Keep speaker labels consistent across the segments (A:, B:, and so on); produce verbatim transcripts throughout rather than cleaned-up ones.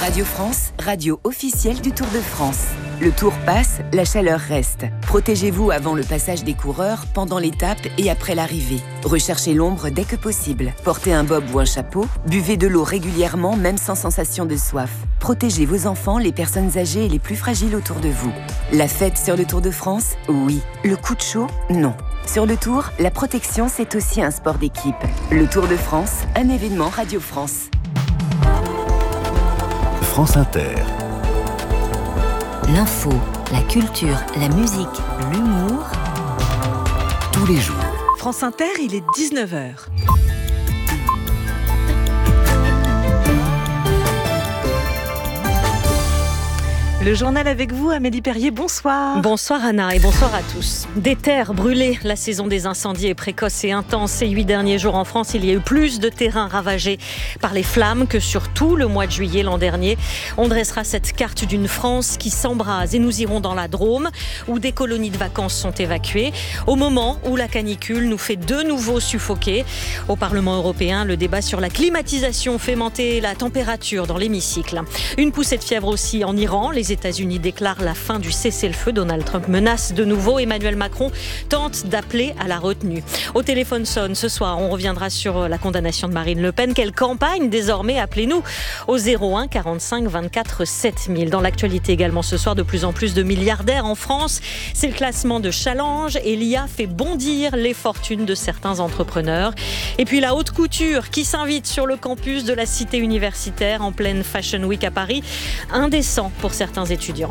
A: Radio France, radio officielle du Tour de France. Le Tour passe, la chaleur reste. Protégez-vous avant le passage des coureurs, pendant l'étape et après l'arrivée. Recherchez l'ombre dès que possible. Portez un bob ou un chapeau. Buvez de l'eau régulièrement, même sans sensation de soif. Protégez vos enfants, les personnes âgées et les plus fragiles autour de vous. La fête sur le Tour de France, oui. Le coup de chaud, non. Sur le Tour, la protection, c'est aussi un sport d'équipe. Le Tour de France, un événement Radio France.
B: France Inter.
C: L'info, la culture, la musique, l'humour.
B: Tous les jours.
D: France Inter, il est dix-neuf heures. Le journal avec vous, Amélie Perrier, bonsoir.
E: Bonsoir Anna et bonsoir à tous. Des terres brûlées, la saison des incendies est précoce et intense. Ces huit derniers jours en France, il y a eu plus de terrains ravagés par les flammes que sur tout le mois de juillet l'an dernier. On dressera cette carte d'une France qui s'embrase et nous irons dans la Drôme où des colonies de vacances sont évacuées au moment où la canicule nous fait de nouveau suffoquer. Au Parlement européen, le débat sur la climatisation fait monter la température dans l'hémicycle. Une poussée de fièvre aussi en Iran. Les Les États-Unis déclarent la fin du cessez-le-feu. Donald Trump menace de nouveau. Emmanuel Macron tente d'appeler à la retenue. Au téléphone sonne ce soir. On reviendra sur la condamnation de Marine Le Pen. Quelle campagne désormais? Appelez-nous au zéro un quarante-cinq vingt-quatre sept mille. Dans l'actualité également ce soir, de plus en plus de milliardaires en France. C'est le classement de Challenge et l'I A fait bondir les fortunes de certains entrepreneurs. Et puis la haute couture qui s'invite sur le campus de la cité universitaire en pleine Fashion Week à Paris. Indécent pour certains étudiants.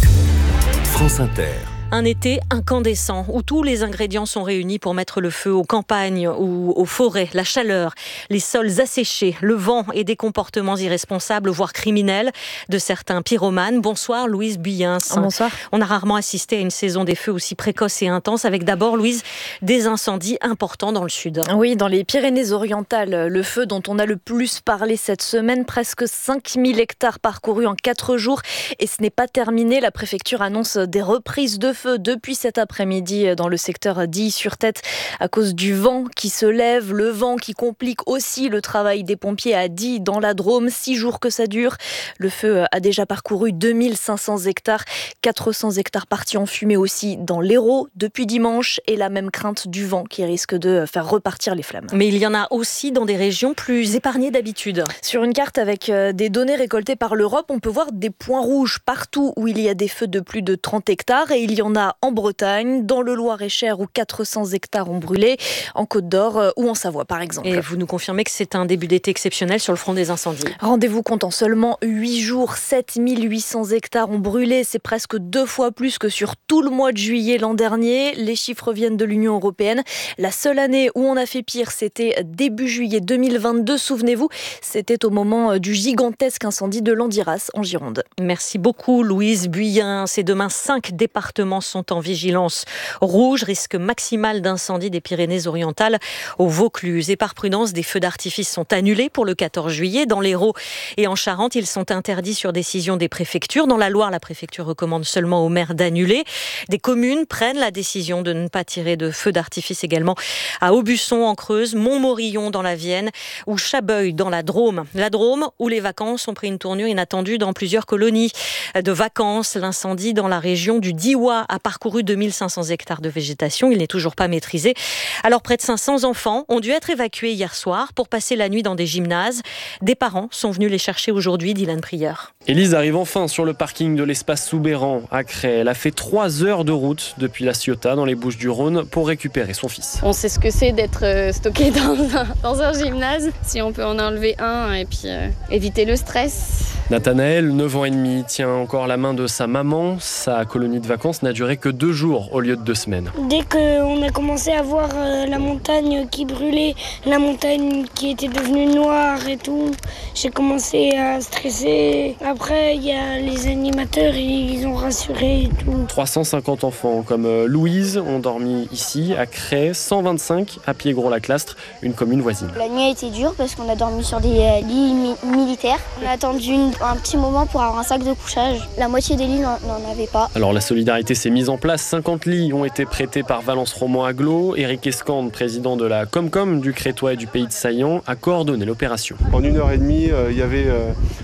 B: France Inter.
E: Un été incandescent où tous les ingrédients sont réunis pour mettre le feu aux campagnes ou aux forêts. La chaleur, les sols asséchés, le vent et des comportements irresponsables, voire criminels, de certains pyromanes. Bonsoir Louise Buyens.
F: Bonsoir.
E: On a rarement assisté à une saison des feux aussi précoce et intense, avec d'abord, Louise, des incendies importants dans le sud.
F: Oui, dans les Pyrénées-Orientales, le feu dont on a le plus parlé cette semaine, presque cinq mille hectares parcourus en quatre jours. Et ce n'est pas terminé, la préfecture annonce des reprises de feu depuis cet après-midi dans le secteur d'Illy-sur-Tête à cause du vent qui se lève, le vent qui complique aussi le travail des pompiers à Die dans la Drôme, six jours que ça dure. Le feu a déjà parcouru deux mille cinq cents hectares, quatre cents hectares partis en fumée aussi dans l'Hérault depuis dimanche et la même crainte du vent qui risque de faire repartir les flammes.
E: Mais il y en a aussi dans des régions plus épargnées d'habitude.
F: Sur une carte avec des données récoltées par l'Europe, on peut voir des points rouges partout où il y a des feux de plus de trente hectares et il y en a en Bretagne, dans le Loir-et-Cher où quatre cents hectares ont brûlé, en Côte-d'Or ou en Savoie par exemple.
E: Et vous nous confirmez que c'est un début d'été exceptionnel sur le front des incendies.
F: Rendez-vous compte, en seulement huit jours, sept mille huit cents hectares ont brûlé, c'est presque deux fois plus que sur tout le mois de juillet l'an dernier. Les chiffres viennent de l'Union européenne. La seule année où on a fait pire, c'était début juillet deux mille vingt-deux, souvenez-vous, c'était au moment du gigantesque incendie de Landiras en Gironde.
E: Merci beaucoup Louise Buyens. Et demain, cinq départements sont en vigilance rouge, risque maximal d'incendie des Pyrénées-Orientales au Vaucluse. Et par prudence, des feux d'artifice sont annulés pour le quatorze juillet. Dans l'Hérault et en Charente, ils sont interdits sur décision des préfectures. Dans la Loire, la préfecture recommande seulement aux maires d'annuler. Des communes prennent la décision de ne pas tirer de feux d'artifice également à Aubusson en Creuse, Montmorillon dans la Vienne ou Chabeuil dans la Drôme. La Drôme où les vacances ont pris une tournure inattendue dans plusieurs colonies de vacances. L'incendie dans la région du Diois a parcouru deux mille cinq cents hectares de végétation. Il n'est toujours pas maîtrisé. Alors près de cinq cents enfants ont dû être évacués hier soir pour passer la nuit dans des gymnases. Des parents sont venus les chercher aujourd'hui, Dylan Prieur.
G: Élise arrive enfin sur le parking de l'espace Soubeyran à Cré. Elle a fait trois heures de route depuis La Ciotat dans les Bouches-du-Rhône pour récupérer son fils.
H: On sait ce que c'est d'être stocké dans un, dans un gymnase. Si on peut en enlever un et puis euh, éviter le stress.
G: Nathanaël, neuf ans et demi, tient encore la main de sa maman. Sa colonie de vacances n'a duré que deux jours au lieu de deux semaines.
I: Dès qu'on a commencé à voir euh, la montagne qui brûlait, la montagne qui était devenue noire et tout, j'ai commencé à stresser. Après, il y a les animateurs, ils ont rassuré et tout.
G: trois cent cinquante enfants comme Louise ont dormi ici, à Cré, cent vingt-cinq à Piégros-Laclastre, une commune voisine.
J: La nuit a été dure parce qu'on a dormi sur des lits mi- militaires. On a attendu une, un petit moment pour avoir un sac de couchage. La moitié des lits n'en, n'en avait pas.
G: Alors la solidarité s'est mise en place. cinquante lits ont été prêtés par Valence Roman Aglo. Éric Escande, président de la Comcom du Crétois et du Pays de Saillant, a coordonné l'opération.
K: En une heure et demie, euh, il y avait euh,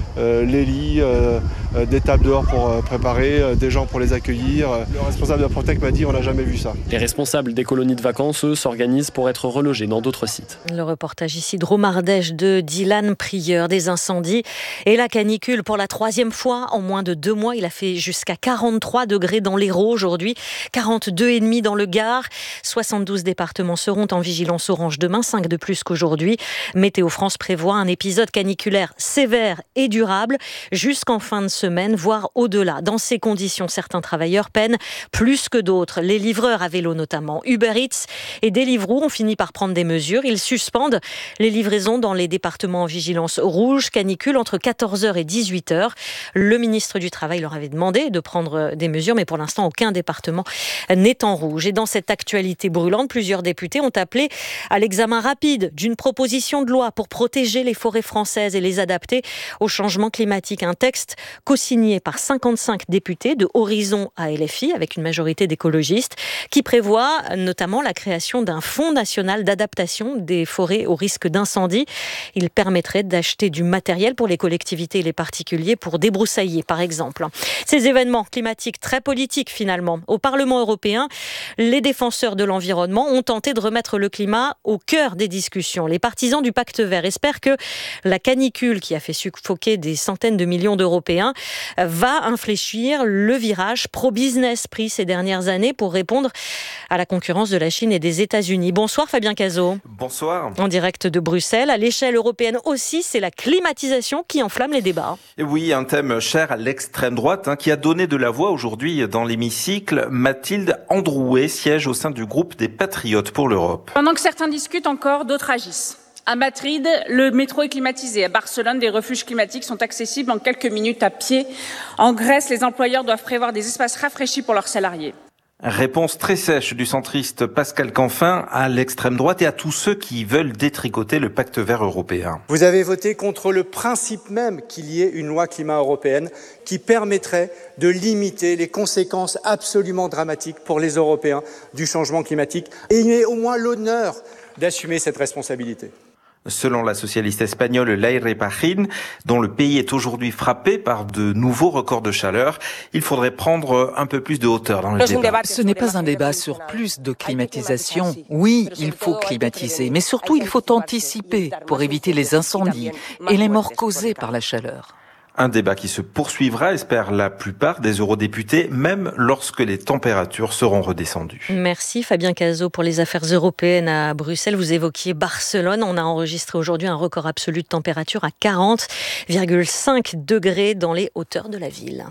K: euh, les lits, euh, euh, des tables dehors pour euh, préparer, euh, des gens pour les accueillir. Le responsable de la Protec m'a dit on n'a jamais vu ça.
G: Les responsables des colonies de vacances, eux, s'organisent pour être relogés dans d'autres sites.
E: Le reportage ici de Romardèche de Dylan Prieur, des incendies et la canicule pour la troisième fois en moins de deux mois. Il a fait jusqu'à quarante-trois degrés dans l'Hérault aujourd'hui, quarante-deux virgule cinq dans le Gard. soixante-douze départements seront en vigilance orange demain, cinq de plus qu'aujourd'hui. Météo France prévoit un épisode caniculaire sévère et durable jusqu'en fin de semaine, voire au-delà. Dans ces conditions, certains travailleurs peinent plus que d'autres. Les livreurs à vélo notamment. Uber Eats et Deliveroo ont fini par prendre des mesures. Ils suspendent les livraisons dans les départements en vigilance rouge, canicule entre quatorze heures et dix-huit heures. Le ministre du Travail leur avait demandé de prendre des mesures, mais pour l'instant, aucun département n'est en rouge. Et dans cette actualité brûlante, plusieurs députés ont appelé à l'examen rapide d'une proposition de loi pour protéger les forêts françaises et les adapter au changement climatique. Un texte co-signé par cinquante-cinq députés de Horizon à L F I, avec une majorité d'écologistes, qui prévoit notamment la création d'un fonds national d'adaptation des forêts au risque d'incendie. Il permettrait d'acheter du matériel pour les collectivités et les particuliers pour débroussailler, par exemple. Ces événements climatiques très politiques, finalement. Au Parlement européen, les défenseurs de l'environnement ont tenté de remettre le climat au cœur des discussions. Les partisans du pacte vert espèrent que la canicule qui a fait suffoquer des centaines de millions d'Européens va infléchir le virage pro-business pris ces dernières années pour répondre à la concurrence de la Chine et des États-Unis. Bonsoir Fabien Cazot.
L: Bonsoir.
E: En direct de Bruxelles. À l'échelle européenne aussi, c'est la climatisation qui enflamme les débats.
L: Et oui, un thème cher à l'extrême droite hein, qui a donné de la voix aujourd'hui dans l'hémicycle. Mathilde Androuet siège au sein du groupe des Patriotes pour l'Europe.
M: Pendant que certains discutent encore, d'autres agissent. À Madrid, le métro est climatisé. À Barcelone, des refuges climatiques sont accessibles en quelques minutes à pied. En Grèce, les employeurs doivent prévoir des espaces rafraîchis pour leurs salariés.
L: Réponse très sèche du centriste Pascal Canfin à l'extrême droite et à tous ceux qui veulent détricoter le pacte vert européen.
N: Vous avez voté contre le principe même qu'il y ait une loi climat européenne qui permettrait de limiter les conséquences absolument dramatiques pour les Européens du changement climatique. Et il y a au moins l'honneur d'assumer cette responsabilité.
L: Selon la socialiste espagnole Laire Pajín, dont le pays est aujourd'hui frappé par de nouveaux records de chaleur, il faudrait prendre un peu plus de hauteur dans le débat.
O: Ce n'est pas un débat sur plus de climatisation. Oui, il faut climatiser, mais surtout il faut anticiper pour éviter les incendies et les morts causées par la chaleur.
L: Un débat qui se poursuivra, espèrent la plupart des eurodéputés, même lorsque les températures seront redescendues.
E: Merci Fabien Cazot pour les affaires européennes à Bruxelles. Vous évoquiez Barcelone. On a enregistré aujourd'hui un record absolu de température à quarante virgule cinq degrés dans les hauteurs de la ville.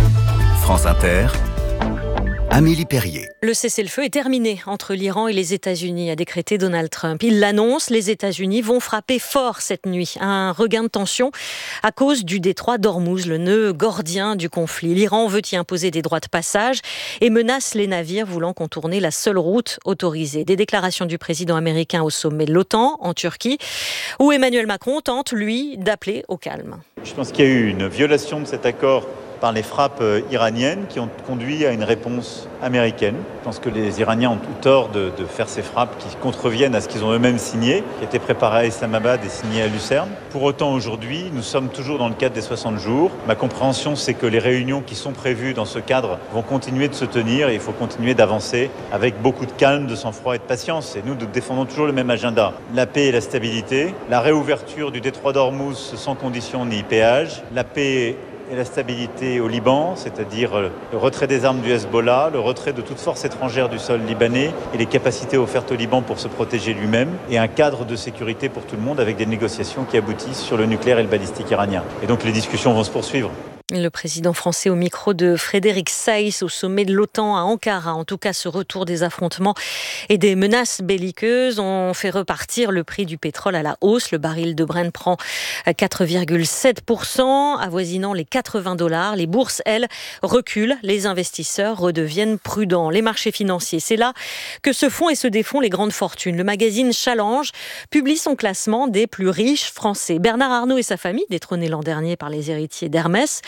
B: France Inter, Amélie Perrier.
E: Le cessez-le-feu est terminé entre l'Iran et les États-Unis, a décrété Donald Trump. Il l'annonce, les États-Unis vont frapper fort cette nuit. Un regain de tension à cause du détroit d'Ormuz, le nœud gordien du conflit. L'Iran veut y imposer des droits de passage et menace les navires voulant contourner la seule route autorisée. Des déclarations du président américain au sommet de l'OTAN en Turquie, où Emmanuel Macron tente, lui, d'appeler au calme.
P: Je pense qu'il y a eu une violation de cet accord par les frappes iraniennes qui ont conduit à une réponse américaine. Je pense que les Iraniens ont tout tort de, de faire ces frappes qui contreviennent à ce qu'ils ont eux-mêmes signé, qui étaient préparés à Islamabad et signés à Lucerne. Pour autant, aujourd'hui, nous sommes toujours dans le cadre des soixante jours. Ma compréhension, c'est que les réunions qui sont prévues dans ce cadre vont continuer de se tenir et il faut continuer d'avancer avec beaucoup de calme, de sang-froid et de patience. Et nous, nous défendons toujours le même agenda. La paix et la stabilité, la réouverture du détroit d'Ormuz sans condition ni péage, la paix et la stabilité au Liban, c'est-à-dire le retrait des armes du Hezbollah, le retrait de toute force étrangère du sol libanais et les capacités offertes au Liban pour se protéger lui-même, et un cadre de sécurité pour tout le monde avec des négociations qui aboutissent sur le nucléaire et le balistique iranien. Et donc les discussions vont se poursuivre.
E: Le président français au micro de Frédéric Sayss au sommet de l'OTAN à Ankara. En tout cas, ce retour des affrontements et des menaces belliqueuses ont fait repartir le prix du pétrole à la hausse. Le baril de Brent prend quatre virgule sept pour cent, avoisinant les quatre-vingts dollars. Les bourses, elles, reculent. Les investisseurs redeviennent prudents. Les marchés financiers, c'est là que se font et se défont les grandes fortunes. Le magazine Challenge publie son classement des plus riches français. Bernard Arnault et sa famille, détrônés l'an dernier par les héritiers d'Hermès,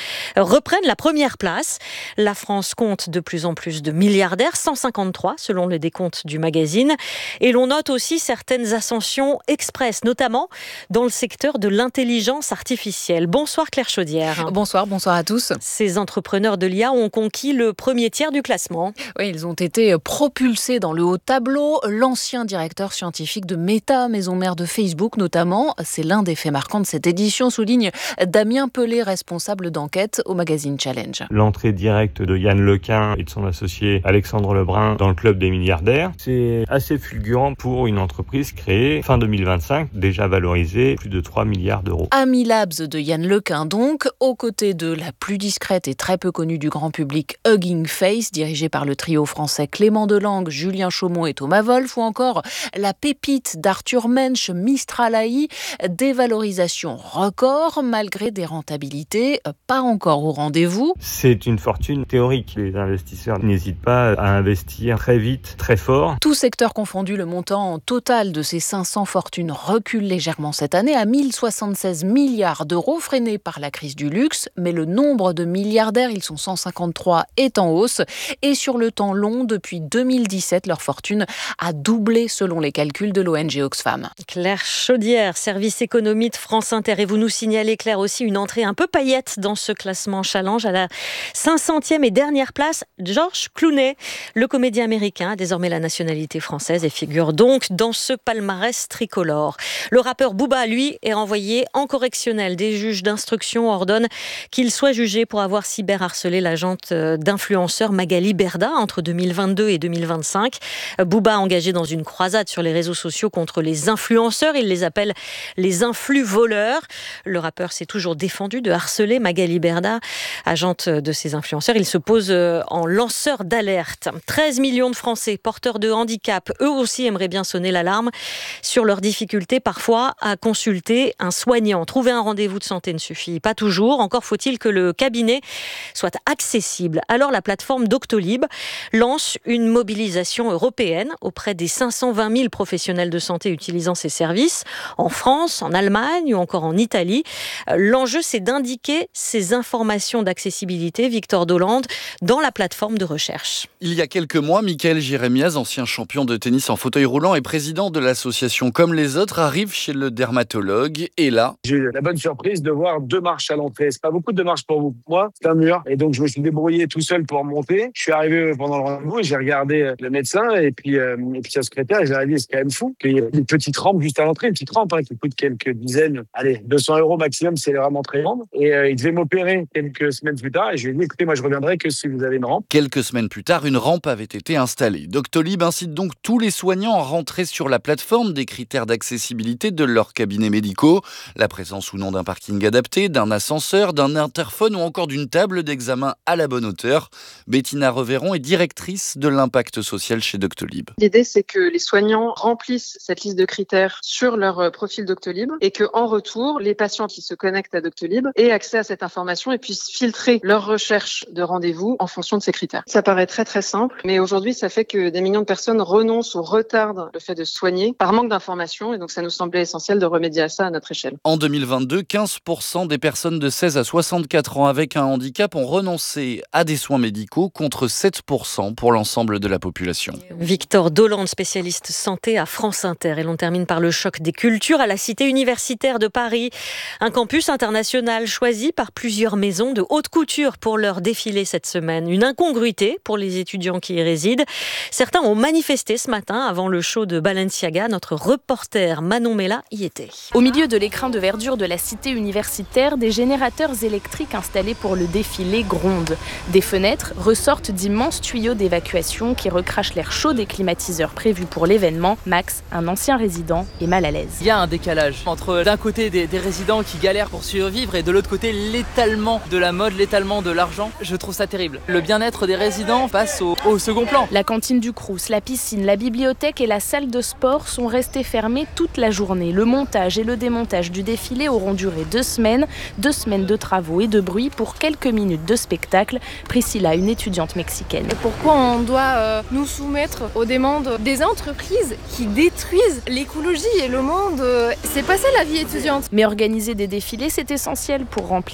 E: reprennent la première place. La France compte de plus en plus de milliardaires, cent cinquante-trois selon le décompte du magazine. Et l'on note aussi certaines ascensions express, notamment dans le secteur de l'intelligence artificielle. Bonsoir Claire Chaudière.
Q: Bonsoir, bonsoir à tous.
E: Ces entrepreneurs de l'I A ont conquis le premier tiers du classement.
Q: Oui, ils ont été propulsés dans le haut tableau. L'ancien directeur scientifique de Meta, maison mère de Facebook notamment, c'est l'un des faits marquants de cette édition, souligne Damien Pelé, responsable d'enquête au magazine Challenge.
R: L'entrée directe de Yann Lequin et de son associé Alexandre Lebrun dans le club des milliardaires, c'est assez fulgurant pour une entreprise créée fin deux mille vingt-cinq, déjà valorisée plus de trois milliards d'euros.
Q: Amilabs de Yann Lequin donc, aux côtés de la plus discrète et très peu connue du grand public Hugging Face, dirigée par le trio français Clément Delangue, Julien Chaumont et Thomas Wolf, ou encore la pépite d'Arthur Mensch, Mistral A I, des valorisations records malgré des rentabilités pas encore au rendez-vous.
R: C'est une fortune théorique. Les investisseurs n'hésitent pas à investir très vite, très fort.
Q: Tout secteur confondu, le montant total de ces cinq cents fortunes recule légèrement cette année à mille soixante-seize milliards d'euros, freiné par la crise du luxe. Mais le nombre de milliardaires, ils sont cent cinquante-trois, est en hausse. Et sur le temps long, depuis deux mille dix-sept, leur fortune a doublé selon les calculs de l'O N G Oxfam.
E: Claire Chaudière, service économie de France Inter. Et vous nous signalez, Claire, aussi une entrée un peu paillette dans ce classement Challenge. À la cinq centième et dernière place, George Clooney, le comédien américain, a désormais la nationalité française et figure donc dans ce palmarès tricolore. Le rappeur Booba, lui, est renvoyé en correctionnel. Des juges d'instruction ordonnent qu'il soit jugé pour avoir cyberharcelé l'agente d'influenceur Magali Berda entre deux mille vingt-deux et deux mille vingt-cinq. Booba, engagé dans une croisade sur les réseaux sociaux contre les influenceurs, il les appelle les influ-voleurs. Le rappeur s'est toujours défendu de harceler Magali Berda, agente de ces influenceurs. Il se pose en lanceur d'alerte. treize millions de Français porteurs de handicap, eux aussi aimeraient bien sonner l'alarme sur leurs difficultés parfois à consulter un soignant. Trouver un rendez-vous de santé ne suffit pas toujours. Encore faut-il que le cabinet soit accessible. Alors la plateforme Doctolib lance une mobilisation européenne auprès des cinq cent vingt mille professionnels de santé utilisant ces services en France, en Allemagne ou encore en Italie. L'enjeu, c'est d'indiquer ces informations d'accessibilité, Victor Dolande, dans la plateforme de recherche.
S: Il y a quelques mois, Michael Jérémiaz, ancien champion de tennis en fauteuil roulant et président de l'association Comme les autres, arrive chez le dermatologue et là...
T: J'ai eu la bonne surprise de voir deux marches à l'entrée. C'est pas beaucoup de marches pour vous. Moi, c'est un mur. Et donc, je me suis débrouillé tout seul pour monter. Je suis arrivé pendant le rendez-vous et j'ai regardé le médecin et puis, euh, et puis sa secrétaire. Et j'ai dit, c'est quand même fou qu'il y ait une petite rampe juste à l'entrée, une petite rampe hein, qui coûte quelques dizaines, allez, deux cents euros maximum, c'est vraiment très grande. Et euh, il devait m'opérer quelques semaines plus tard. Et je lui ai dit, écoutez, moi, je reviendrai que si vous avez une rampe.
S: Quelques semaines plus tard, une rampe avait été installée. Doctolib incite donc tous les soignants à rentrer sur la plateforme des critères d'accessibilité de leurs cabinets médicaux. La présence ou non d'un parking adapté, d'un ascenseur, d'un interphone ou encore d'une table d'examen à la bonne hauteur. Bettina Reveron est directrice de l'impact social chez Doctolib.
U: L'idée, c'est que les soignants remplissent cette liste de critères sur leur profil Doctolib et qu'en retour, les patients qui se connectent à Doctolib aient accès à cette information et puissent filtrer leur recherche de rendez-vous en fonction de ces critères. Ça paraît très très simple, mais aujourd'hui, ça fait que des millions de personnes renoncent ou retardent le fait de se soigner par manque d'informations et donc ça nous semblait essentiel de remédier à ça à notre échelle.
S: En deux mille vingt-deux, quinze pour cent des personnes de seize à soixante-quatre ans avec un handicap ont renoncé à des soins médicaux contre sept pour cent pour l'ensemble de la population.
E: Victor Dolande, spécialiste santé à France Inter. Et l'on termine par le choc des cultures à la Cité universitaire de Paris. Un campus international choisi par plusieurs maisons de haute couture pour leur défilé cette semaine. Une incongruité pour les étudiants qui y résident. Certains ont manifesté ce matin avant le show de Balenciaga. Notre reporter Manon Mella y était.
V: Au milieu de l'écrin de verdure de la Cité universitaire, des générateurs électriques installés pour le défilé grondent. Des fenêtres ressortent d'immenses tuyaux d'évacuation qui recrachent l'air chaud des climatiseurs prévus pour l'événement. Max, un ancien résident, est mal à l'aise.
W: Il y a un décalage entre d'un côté des, des résidents qui galèrent pour survivre et de l'autre côté l'étalement de la mode, l'étalement de l'argent. Je trouve ça terrible. Le bien-être des résidents passe au, au second plan.
V: La cantine du Crous, la piscine, la bibliothèque et la salle de sport sont restés fermés toute la journée. Le montage et le démontage du défilé auront duré deux semaines. Deux semaines de travaux et de bruit pour quelques minutes de spectacle. Priscilla, une étudiante mexicaine.
X: Et pourquoi on doit euh, nous soumettre aux demandes des entreprises qui détruisent l'écologie et le monde? C'est pas ça la vie étudiante.
V: Mais organiser des défilés, c'est essentiel pour remplir les caisses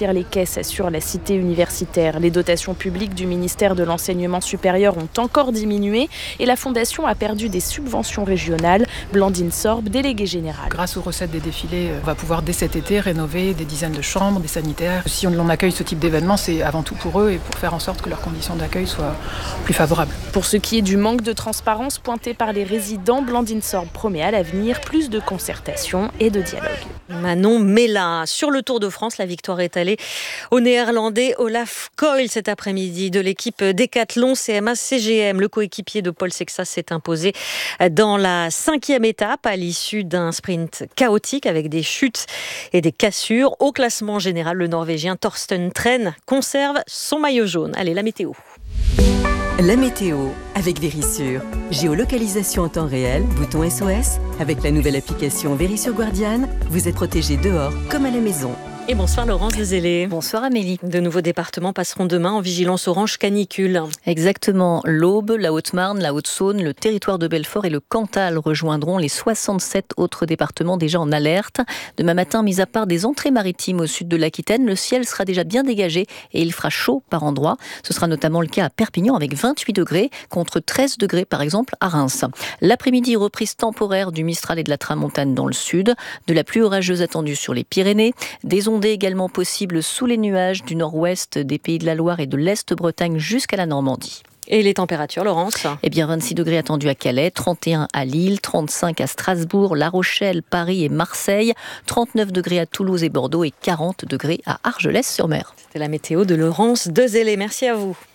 V: baisse, assure la cité universitaire. Les dotations publiques du ministère de l'Enseignement supérieur ont encore diminué et la Fondation a perdu des subventions régionales. Blandine Sorbe, déléguée générale.
A: Grâce aux recettes des défilés, on va pouvoir dès cet été rénover des dizaines de chambres, des sanitaires. Si on accueille ce type d'événement, c'est avant tout pour eux et pour faire en sorte que leurs conditions d'accueil soient plus favorables.
V: Pour ce qui est du manque de transparence pointé par les résidents, Blandine Sorbe promet à l'avenir plus de concertation et de dialogue.
E: Manon Mella. Sur le Tour de France, la victoire est allée au Néerlandais Olaf Koil cet après-midi de l'équipe Décathlon C M A C G M. Le coéquipier de Paul Sexas s'est imposé dans la cinquième étape à l'issue d'un sprint chaotique avec des chutes et des cassures. Au classement général, le Norvégien Torsten Tren conserve son maillot jaune. Allez, la météo.
C: La météo avec Vérissure. Géolocalisation en temps réel, bouton S O S. Avec la nouvelle application Vérissure Guardian, vous êtes protégé dehors comme à la maison.
E: Et bonsoir Laurence Dezélé.
D: Bonsoir Amélie.
E: De nouveaux départements passeront demain en vigilance orange canicule.
D: Exactement. L'Aube, la Haute-Marne, la Haute-Saône, le territoire de Belfort et le Cantal rejoindront les soixante-sept autres départements déjà en alerte. Demain matin, mis à part des entrées maritimes au sud de l'Aquitaine, le ciel sera déjà bien dégagé et il fera chaud par endroits. Ce sera notamment le cas à Perpignan avec vingt-huit degrés contre treize degrés par exemple à Reims. L'après-midi, reprise temporaire du Mistral et de la Tramontane dans le sud, de la pluie orageuse attendue sur les Pyrénées, des ondes également possible sous les nuages du nord-ouest des Pays de la Loire et de l'Est-Bretagne jusqu'à la Normandie.
E: Et les températures, Laurence ?
D: Eh bien, vingt-six degrés attendus à Calais, trente et un à Lille, trente-cinq à Strasbourg, La Rochelle, Paris et Marseille, trente-neuf degrés à Toulouse et Bordeaux et quarante degrés à Argelès-sur-Mer.
E: C'était la météo de Laurence Dezélé. Merci à vous.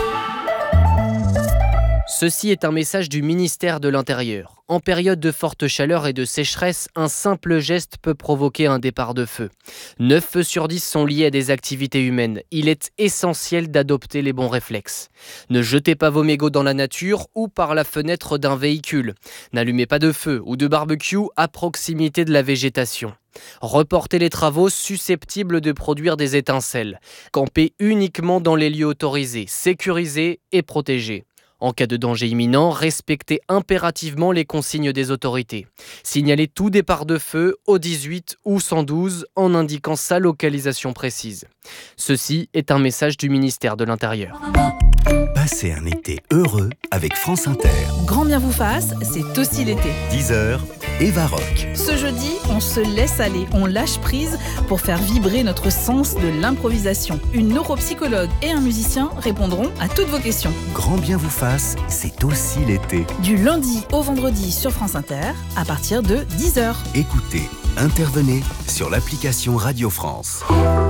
F: Ceci est un message du ministère de l'Intérieur. En période de forte chaleur et de sécheresse, un simple geste peut provoquer un départ de feu. neuf feux sur dix sont liés à des activités humaines. Il est essentiel d'adopter les bons réflexes. Ne jetez pas vos mégots dans la nature ou par la fenêtre d'un véhicule. N'allumez pas de feu ou de barbecue à proximité de la végétation. Reportez les travaux susceptibles de produire des étincelles. Campez uniquement dans les lieux autorisés, sécurisés et protégés. En cas de danger imminent, respectez impérativement les consignes des autorités. Signalez tout départ de feu au dix-huit ou cent douze en indiquant sa localisation précise. Ceci est un message du ministère de l'Intérieur.
B: Passez un été heureux avec France Inter.
Y: Grand bien vous fasse, c'est aussi l'été.
B: dix heures, Eva Rock.
Y: Ce jeudi, on se laisse aller, on lâche prise pour faire vibrer notre sens de l'improvisation. Une neuropsychologue et un musicien répondront à toutes vos questions.
B: Grand bien vous fasse, c'est aussi l'été.
Y: Du lundi au vendredi sur France Inter, à partir de dix heures.
B: Écoutez, intervenez sur l'application Radio France.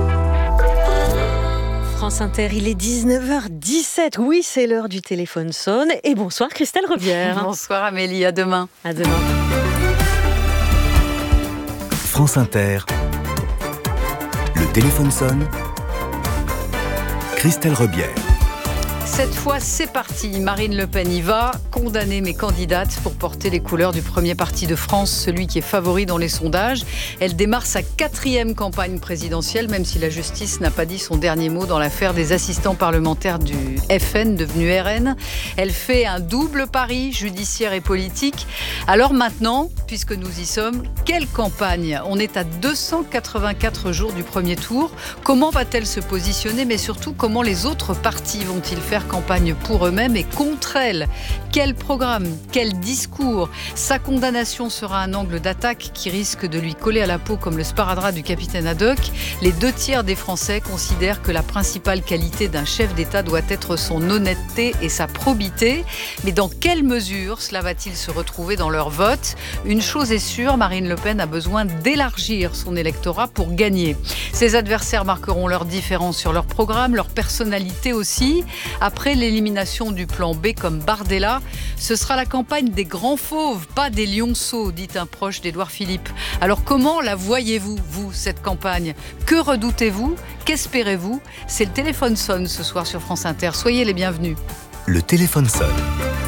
E: France Inter, il est dix-neuf heures dix-sept. Oui, c'est l'heure du téléphone sonne. Et bonsoir Christelle Rebière.
D: Bonsoir Amélie, à demain.
E: À demain.
B: France Inter, le téléphone sonne. Christelle Rebière.
D: Cette fois, c'est parti. Marine Le Pen y va, condamner mes candidates pour porter les couleurs du premier parti de France, celui qui est favori dans les sondages. Elle démarre sa quatrième campagne présidentielle, même si la justice n'a pas dit son dernier mot dans l'affaire des assistants parlementaires du F N, devenu R N. Elle fait un double pari judiciaire et politique. Alors maintenant, puisque nous y sommes, quelle campagne ? On est à deux cent quatre-vingt-quatre jours du premier tour. Comment va-t-elle se positionner ? Mais surtout, comment les autres partis vont-ils faire campagne pour eux-mêmes et contre elle? Quel programme? Quel discours? Sa condamnation sera un angle d'attaque qui risque de lui coller à la peau comme le sparadrap du capitaine Haddock. Les deux tiers des Français considèrent que la principale qualité d'un chef d'État doit être son honnêteté et sa probité. Mais dans quelle mesure cela va-t-il se retrouver dans leur vote? Une chose est sûre, Marine Le Pen a besoin d'élargir son électorat pour gagner. Ses adversaires marqueront leurs différences sur leur programme, leur personnalité aussi. Après l'élimination du plan B comme Bardella, ce sera la campagne des grands fauves, pas des lionceaux, dit un proche d'Édouard Philippe. Alors comment la voyez-vous, vous, cette campagne? Que redoutez-vous? Qu'espérez-vous? C'est le téléphone sonne ce soir sur France Inter. Soyez les bienvenus.
B: Le téléphone sonne.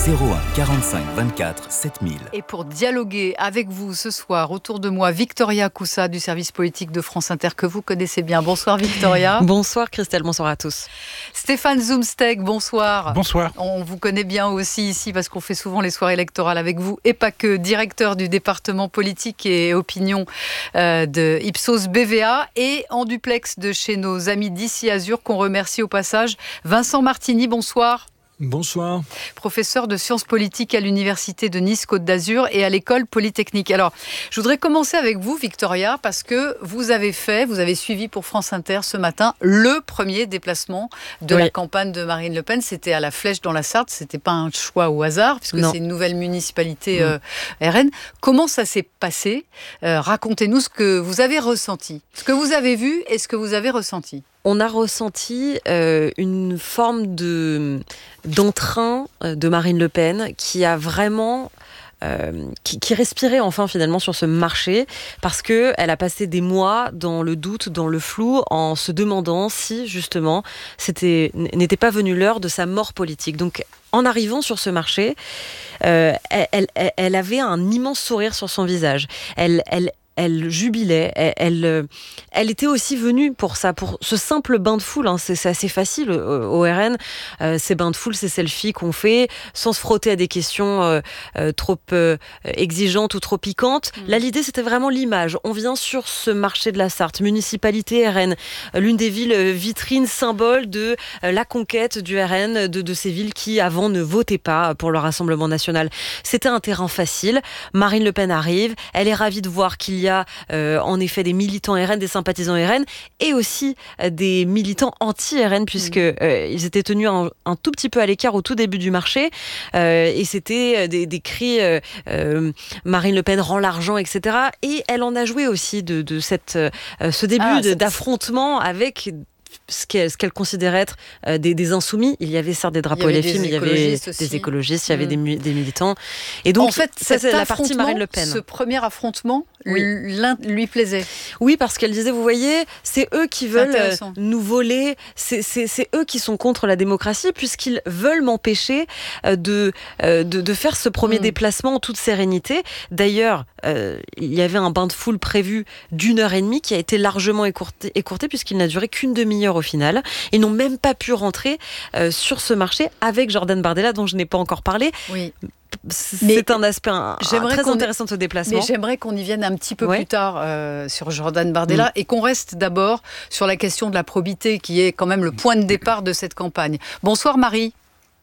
B: zéro un quarante-cinq vingt-quatre sept mille.
D: Et pour dialoguer avec vous ce soir, autour de moi, Victoria Coussa du service politique de France Inter, que vous connaissez bien. Bonsoir Victoria.
G: Bonsoir Christelle, bonsoir à tous.
D: Stéphane Zumsteg, bonsoir.
H: Bonsoir.
D: On vous connaît bien aussi ici parce qu'on fait souvent les soirées électorales avec vous, et pas que, directeur du département politique et opinion euh, de Ipsos B V A, et en duplex de chez nos amis d'ici Azur, qu'on remercie au passage, Vincent Martini, bonsoir.
H: Bonsoir.
D: Professeur de sciences politiques à l'université de Nice-Côte d'Azur et à l'école polytechnique. Alors, je voudrais commencer avec vous, Victoria, parce que vous avez fait, vous avez suivi pour France Inter ce matin le premier déplacement de oui. la campagne de Marine Le Pen. C'était à la Flèche dans la Sarthe. C'était pas un choix au hasard, puisque non. c'est une nouvelle municipalité euh, R N. Comment ça s'est passé ? euh, Racontez-nous ce que vous avez ressenti, ce que vous avez vu et ce que vous avez ressenti.
G: On a ressenti euh, une forme de, d'entrain de Marine Le Pen qui a vraiment... Euh, qui, qui respirait enfin finalement sur ce marché, parce qu'elle a passé des mois dans le doute, dans le flou, en se demandant si justement c'était, n'était pas venue l'heure de sa mort politique. Donc en arrivant sur ce marché, euh, elle, elle, elle avait un immense sourire sur son visage. Elle, elle, Elle jubilait, elle, elle, elle était aussi venue pour ça, pour ce simple bain de foule. Hein, c'est, c'est assez facile au, au R N. Euh, ces bains de foule, ces selfies qu'on fait sans se frotter à des questions euh, euh, trop euh, exigeantes ou trop piquantes. Mmh. Là, l'idée, c'était vraiment l'image. On vient sur ce marché de la Sarthe, municipalité R N, l'une des villes vitrines, symbole de euh, la conquête du R N, de, de ces villes qui, avant, ne votaient pas pour le Rassemblement national. C'était un terrain facile. Marine Le Pen arrive. Elle est ravie de voir qu'il y a Euh, en effet des militants R N, des sympathisants R N et aussi euh, des militants anti-R N, puisque euh, ils étaient tenus un, un tout petit peu à l'écart au tout début du marché euh, et c'était des, des cris euh, euh, Marine Le Pen rend l'argent, et cetera. Et elle en a joué aussi de, de cette, euh, ce début ah, de, d'affrontement avec ce qu'elle, ce qu'elle considérait être euh, des, des insoumis. Il y avait certes des drapeaux et des films, il y avait aussi. des écologistes, il y avait mmh. des, des militants. Et donc,
D: en fait,
G: ça, c'est la partie Marine Le Pen.
D: Ce premier affrontement oui. lui plaisait.
G: Oui, parce qu'elle disait, vous voyez, c'est eux qui veulent nous voler, c'est, c'est, c'est eux qui sont contre la démocratie, puisqu'ils veulent m'empêcher de, de, de faire ce premier mmh. déplacement en toute sérénité. D'ailleurs, euh, il y avait un bain de foule prévu d'une heure et demie qui a été largement écourté, écourté puisqu'il n'a duré qu'une demi-heure au final. Ils n'ont même pas pu rentrer euh, sur ce marché avec Jordan Bardella, dont je n'ai pas encore parlé.
D: Oui.
G: C'est mais un aspect un, un très intéressant de ce déplacement.
D: Mais j'aimerais qu'on y vienne un petit peu
G: ouais.
D: plus tard euh, sur Jordan Bardella mmh. et qu'on reste d'abord sur la question de la probité qui est quand même le point de départ de cette campagne. Bonsoir Marie.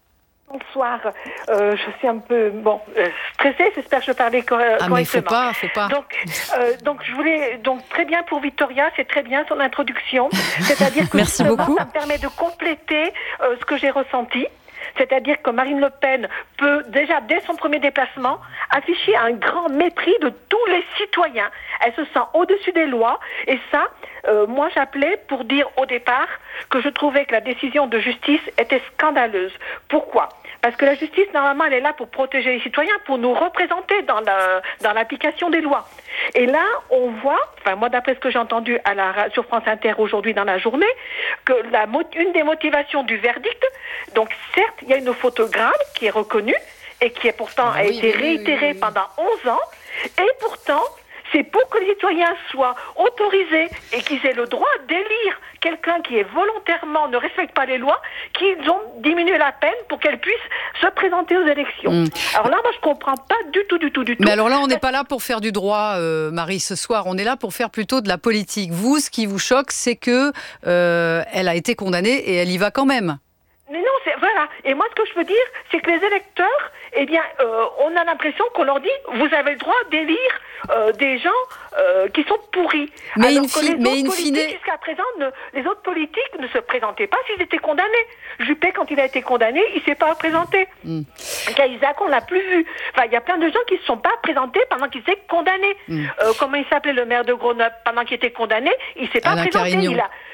I: Bonsoir, euh, je suis un peu bon euh, stressée. J'espère que je parlais cor-
D: ah,
I: correctement.
D: Mais faut pas, faut pas.
I: Donc, euh, donc je voulais donc très bien pour Victoria, c'est très bien son introduction. C'est-à-dire que
G: merci beaucoup.
I: Ça me permet de compléter euh, ce que j'ai ressenti. C'est-à-dire que Marine Le Pen peut déjà, dès son premier déplacement, afficher un grand mépris de tous les citoyens. Elle se sent au-dessus des lois. Et ça, euh, moi j'appelais pour dire au départ que je trouvais que la décision de justice était scandaleuse. Pourquoi ? Parce que la justice, normalement, elle est là pour protéger les citoyens, pour nous représenter dans, la, dans l'application des lois. Et là, on voit, enfin moi d'après ce que j'ai entendu à la, sur France Inter aujourd'hui dans la journée, que la, une des motivations du verdict, donc certes, il y a une photogramme qui est reconnue et qui est pourtant ah, a oui, été oui, réitérée oui, oui. pendant onze ans, et pourtant, c'est pour que les citoyens soient autorisés et qu'ils aient le droit d'élire quelqu'un qui est volontairement ne respecte pas les lois, qu'ils ont diminué la peine pour qu'elle puisse se présenter aux élections. Mmh. Alors là, moi, je comprends pas du tout, du tout, du tout.
D: Mais alors là, on n'est pas là pour faire du droit, euh, Marie, ce soir. On est là pour faire plutôt de la politique. Vous, ce qui vous choque, c'est que euh, elle a été condamnée et elle y va quand même.
I: Mais non, c'est, voilà. Et moi, ce que je veux dire, c'est que les électeurs, eh bien, euh, on a l'impression qu'on leur dit, vous avez le droit d'élire euh, des gens euh, qui sont pourris.
D: Mais
I: Alors
D: in
I: que les
D: fi-
I: autres
D: mais in
I: politiques,
D: fine...
I: jusqu'à présent, ne, les autres politiques ne se présentaient pas s'ils étaient condamnés. Juppé, quand il a été condamné, il ne s'est pas présenté. Mm. Cahuzac, on ne l'a plus vu. Enfin, il y a plein de gens qui ne se sont pas présentés pendant qu'ils étaient condamnés. Mm. Euh, comment il s'appelait, le maire de Grenoble, pendant qu'il était condamné, il ne s'est pas
D: Alain
I: présenté.
D: Carignon.
I: Il a...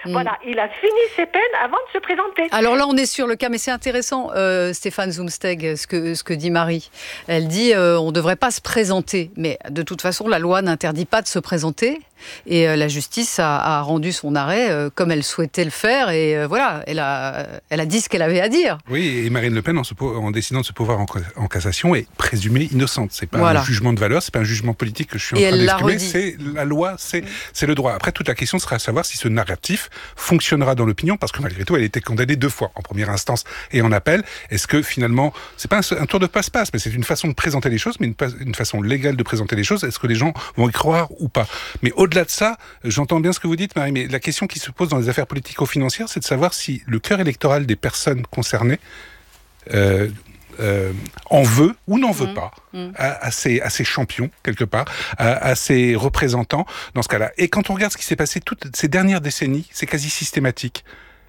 I: Mmh. Voilà, il a fini ses peines avant de se présenter.
D: Alors là, on est sur le cas, mais c'est intéressant, euh, Stéphane Zumsteg, ce que, ce que dit Marie. Elle dit euh, on ne devrait pas se présenter. Mais de toute façon, la loi n'interdit pas de se présenter. Et euh, la justice a, a rendu son arrêt euh, comme elle souhaitait le faire. Et euh, voilà, elle a, elle a dit ce qu'elle avait à dire.
H: Oui, et Marine Le Pen, en, se, en décidant de se pourvoir en, en cassation, est présumée innocente. C'est pas voilà. un jugement de valeur, c'est pas un jugement politique que je suis en et train d'exprimer. C'est la loi, c'est, mmh. c'est le droit. Après, toute la question sera à savoir si ce narratif fonctionnera dans l'opinion, parce que malgré tout, elle a été condamnée deux fois, en première instance et en appel. Est-ce que finalement, c'est pas un, un tour de passe-passe, mais c'est une façon de présenter les choses, mais une, une façon légale de présenter les choses. Est-ce que les gens vont y croire ou pas? Mais au-delà de ça, j'entends bien ce que vous dites, Marie, mais la question qui se pose dans les affaires politico-financières, c'est de savoir si le cœur électoral des personnes concernées euh, euh, en veut ou n'en veut mmh. pas mmh. À, à, ces, à ces champions, quelque part, à, à ces représentants, dans ce cas-là. Et quand on regarde ce qui s'est passé toutes ces dernières décennies, c'est quasi systématique.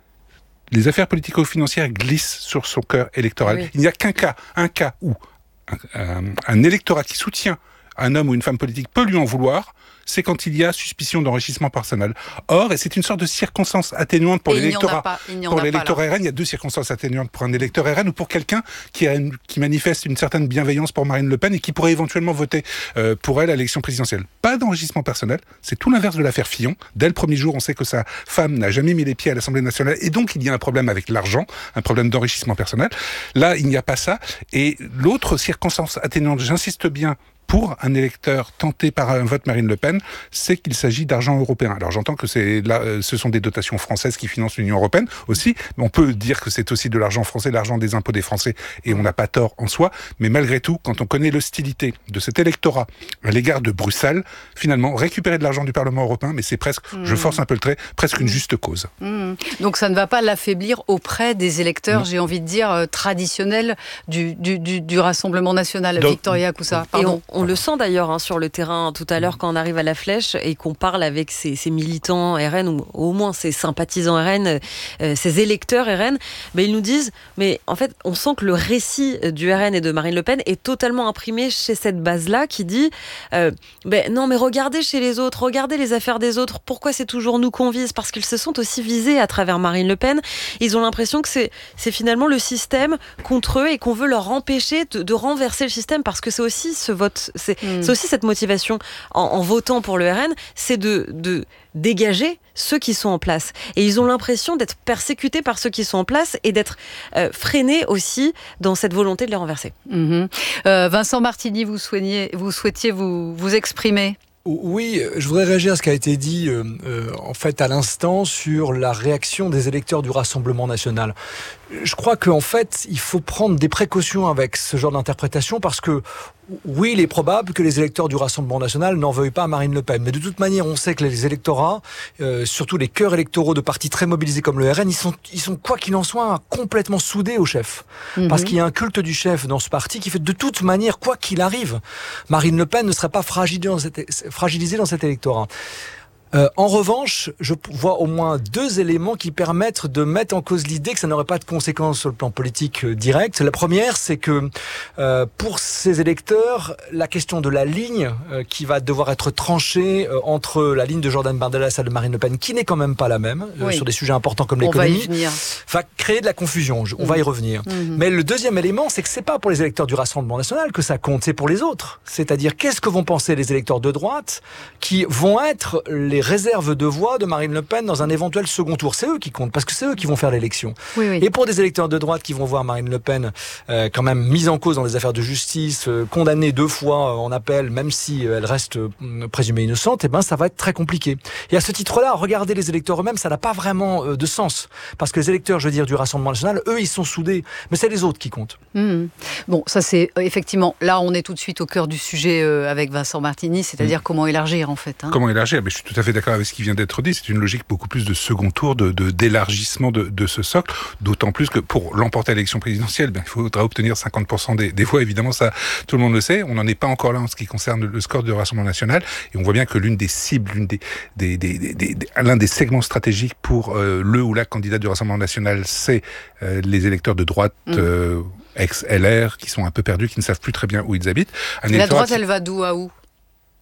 H: Les affaires politico-financières glissent sur son cœur électoral. Oui. Il n'y a qu'un cas, un cas où un, un, un électorat qui soutient un homme ou une femme politique peut lui en vouloir, c'est quand il y a suspicion d'enrichissement personnel. Or, et c'est une sorte de circonstance atténuante pour et l'électorat. Pour l'électorat R N, il y a deux circonstances atténuantes pour un électeur R N ou pour quelqu'un qui, a une, qui manifeste une certaine bienveillance pour Marine Le Pen et qui pourrait éventuellement voter euh, pour elle à l'élection présidentielle. Pas d'enrichissement personnel, c'est tout l'inverse de l'affaire Fillon. Dès le premier jour, on sait que sa femme n'a jamais mis les pieds à l'Assemblée nationale et donc il y a un problème avec l'argent, un problème d'enrichissement personnel. Là, il n'y a pas ça. Et l'autre circonstance atténuante, j'insiste bien, pour un électeur tenté par un vote Marine Le Pen, c'est qu'il s'agit d'argent européen. Alors j'entends que c'est là, ce sont des dotations françaises qui financent l'Union européenne aussi, mais on peut dire que c'est aussi de l'argent français, l'argent des impôts des Français, et on n'a pas tort en soi. Mais malgré tout, quand on connaît l'hostilité de cet électorat à l'égard de Bruxelles, finalement, récupérer de l'argent du Parlement européen, mais c'est presque, mmh. je force un peu le trait, presque une juste cause.
D: Mmh. Donc ça ne va pas l'affaiblir auprès des électeurs, non. j'ai envie de dire, euh, traditionnels du, du, du, du Rassemblement National, Donc, Victoria Coussa. Pardon.
G: On le sent d'ailleurs hein, sur le terrain tout à l'heure quand on arrive à la Flèche et qu'on parle avec ces, ces militants R N ou au moins ces sympathisants R N, euh, ces électeurs R N, ben, ils nous disent, mais en fait on sent que le récit du R N et de Marine Le Pen est totalement imprimé chez cette base-là qui dit euh, ben, non mais regardez chez les autres, regardez les affaires des autres, pourquoi c'est toujours nous qu'on vise? Parce qu'ils se sentent aussi visés à travers Marine Le Pen. Ils ont l'impression que c'est, c'est finalement le système contre eux et qu'on veut leur empêcher de, de renverser le système parce que c'est aussi ce vote. C'est, mmh. c'est aussi cette motivation en, en votant pour le R N, c'est de, de dégager ceux qui sont en place. Et ils ont l'impression d'être persécutés par ceux qui sont en place et d'être euh, freinés aussi dans cette volonté de les renverser.
D: Mmh. Euh, Vincent Martini, vous, soignez, vous souhaitiez vous, vous exprimer ?
J: Oui, je voudrais réagir à ce qui a été dit euh, euh, en fait à l'instant sur la réaction des électeurs du Rassemblement national. Je crois qu'en fait, il faut prendre des précautions avec ce genre d'interprétation parce que oui, il est probable que les électeurs du Rassemblement national n'en veuillent pas à Marine Le Pen. Mais de toute manière, on sait que les électorats, euh, surtout les cœurs électoraux de partis très mobilisés comme le R N, ils sont, ils sont quoi qu'il en soit, complètement soudés au chef. Mm-hmm. Parce qu'il y a un culte du chef dans ce parti qui fait de toute manière, quoi qu'il arrive, Marine Le Pen ne serait pas fragilisée dans cet, fragilisée dans cet électorat. Euh, en revanche, je vois au moins deux éléments qui permettent de mettre en cause l'idée que ça n'aurait pas de conséquences sur le plan politique euh, direct. La première, c'est que euh, pour ces électeurs, la question de la ligne euh, qui va devoir être tranchée euh, entre la ligne de Jordan Bardella et celle de Marine Le Pen, qui n'est quand même pas la même, euh, oui. sur des sujets importants comme l'économie, va, va créer de la confusion. Je, on mmh. va y revenir. Mmh. Mais le deuxième élément, c'est que c'est pas pour les électeurs du Rassemblement national que ça compte, c'est pour les autres. C'est-à-dire, qu'est-ce que vont penser les électeurs de droite qui vont être les réserve de voix de Marine Le Pen dans un éventuel second tour. C'est eux qui comptent, parce que c'est eux qui vont faire l'élection. Oui, oui. Et pour des électeurs de droite qui vont voir Marine Le Pen euh, quand même mise en cause dans des affaires de justice, euh, condamnée deux fois euh, en appel, même si euh, elle reste euh, présumée innocente, eh ben ça va être très compliqué. Et à ce titre-là, regarder les électeurs eux-mêmes, ça n'a pas vraiment euh, de sens. Parce que les électeurs, je veux dire, du Rassemblement national, eux, ils sont soudés. Mais c'est les autres qui comptent.
D: Mmh. Bon, ça c'est euh, effectivement, là on est tout de suite au cœur du sujet euh, avec Vincent Martini, c'est-à-dire mmh. comment élargir en fait. Hein.
H: Comment élargir ? Mais je suis tout à fait d'accord avec ce qui vient d'être dit, c'est une logique beaucoup plus de second tour, de, de d'élargissement de, de ce socle, d'autant plus que pour l'emporter à l'élection présidentielle, ben, il faudra obtenir cinquante pour cent des, des voix, évidemment, ça, tout le monde le sait, on n'en est pas encore là en ce qui concerne le score du Rassemblement national, et on voit bien que l'une des cibles, l'une des, des, des, des, des, des l'un des segments stratégiques pour euh, le ou la candidat du Rassemblement national, c'est euh, les électeurs de droite, mmh. euh, ex-L R, qui sont un peu perdus, qui ne savent plus très bien où ils habitent. Un
D: la droite, qui... elle va d'où à où ?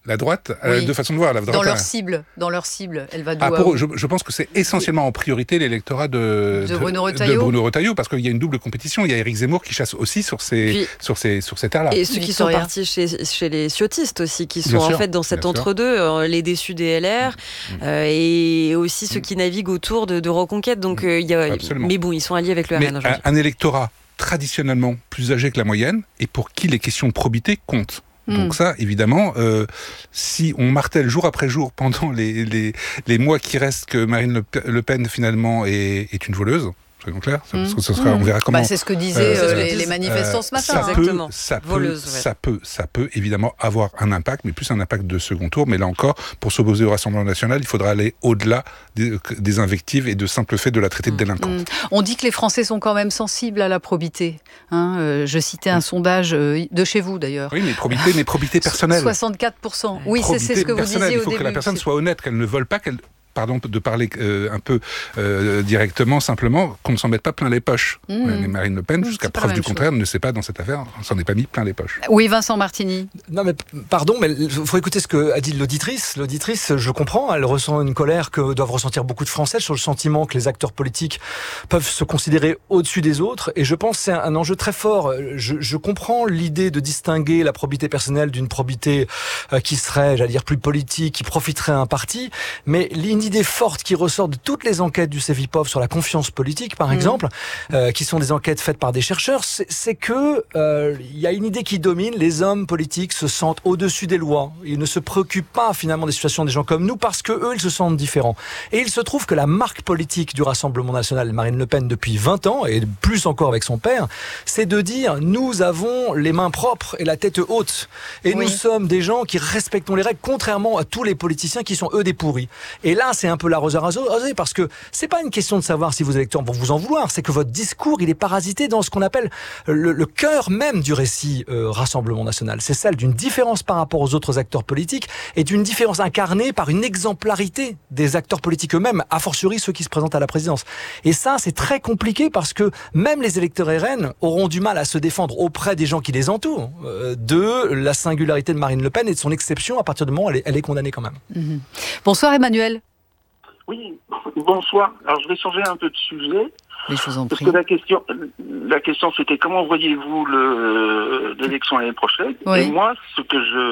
H: La droite a
D: oui.
H: deux façons de voir. La droite
D: dans leur
H: a...
D: cible, dans leur cible, elle va d'où
H: ah, pour eux, je, je pense que c'est essentiellement en priorité l'électorat de,
D: de, Bruno Retailleau.
H: de Bruno Retailleau, parce qu'il y a une double compétition. Il y a Éric Zemmour qui chasse aussi sur ces, Puis, sur ces, sur ces terres-là.
G: Et ceux qui sont partis chez, chez les ciotistes aussi, qui sont
H: bien
G: en
H: sûr,
G: fait dans cet entre-deux, euh, les déçus des L R, mmh. euh, et aussi ceux qui naviguent autour de, de Reconquête. Donc, euh, il y a, mais bon, ils sont alliés avec le
H: mais
G: R N aujourd'hui.
H: Un, un électorat traditionnellement plus âgé que la moyenne, et pour qui les questions de probité comptent. Donc mmh. ça, évidemment, euh, si on martèle jour après jour pendant les, les, les mois qui restent que Marine Le Pen, finalement, est, est une voleuse, soyons clairs, parce que ce sera, on verra comment...
D: Bah, c'est ce que disaient euh, les, les manifestants euh, ce matin.
H: Ça,
D: Exactement.
H: Peut, ça,
G: Voleuse,
H: peut,
G: ouais.
H: ça, peut, ça peut évidemment avoir un impact, mais plus un impact de second tour. Mais là encore, pour s'opposer au Rassemblement national, il faudra aller au-delà des, des invectives et de simple fait de la traiter de délinquante.
D: Mmh. On dit que les Français sont quand même sensibles à la probité. Hein, euh, je citais un mmh. sondage euh, de chez vous, d'ailleurs.
H: Oui, mais probité, mais probité personnelle.
D: soixante-quatre pour cent. Oui, c'est, c'est ce que vous disiez au début.
H: Il faut que la personne soit honnête, qu'elle ne vole pas, qu'elle... Pardon de parler euh, un peu euh, directement, simplement, qu'on ne s'en mette pas plein les poches. Mmh. Mais Marine Le Pen, mmh, jusqu'à preuve du contraire, chose. ne sait pas dans cette affaire, on s'en est pas mis plein les poches.
D: Oui, Vincent Martini.
J: Non mais pardon, mais il faut écouter ce qu'a dit l'auditrice. L'auditrice, je comprends, elle ressent une colère que doivent ressentir beaucoup de Français sur le sentiment que les acteurs politiques peuvent se considérer au-dessus des autres. Et je pense que c'est un enjeu très fort. Je, je comprends l'idée de distinguer la probité personnelle d'une probité euh, qui serait, j'allais dire, plus politique, qui profiterait à un parti, mais l'idée idée forte qui ressort de toutes les enquêtes du Cevipof sur la confiance politique, par mmh. exemple, euh, qui sont des enquêtes faites par des chercheurs, c'est, c'est que il euh, y a une idée qui domine, les hommes politiques se sentent au-dessus des lois. Ils ne se préoccupent pas finalement des situations des gens comme nous parce que eux, ils se sentent différents. Et il se trouve que la marque politique du Rassemblement national, Marine Le Pen, depuis vingt ans, et plus encore avec son père, c'est de dire, nous avons les mains propres et la tête haute. Et oui. nous sommes des gens qui respectons les règles, contrairement à tous les politiciens qui sont eux des pourris. Et là, c'est un peu l'arroseur arrosé, parce que c'est pas une question de savoir si vos électeurs vont vous en vouloir, c'est que votre discours, il est parasité dans ce qu'on appelle le, le cœur même du récit euh, Rassemblement national. C'est celle d'une différence par rapport aux autres acteurs politiques et d'une différence incarnée par une exemplarité des acteurs politiques eux-mêmes, a fortiori ceux qui se présentent à la présidence. Et ça, c'est très compliqué parce que même les électeurs R N auront du mal à se défendre auprès des gens qui les entourent euh, de la singularité de Marine Le Pen et de son exception à partir du moment où elle est, elle est condamnée quand même.
D: Mmh. Bonsoir Emmanuel.
K: Oui, bonsoir. Alors je vais changer un peu de sujet.
D: Mais je vous en
K: parce
D: prie.
K: que la question, la question c'était comment voyez-vous le, l'élection l'année prochaine. Oui. Et moi, ce que je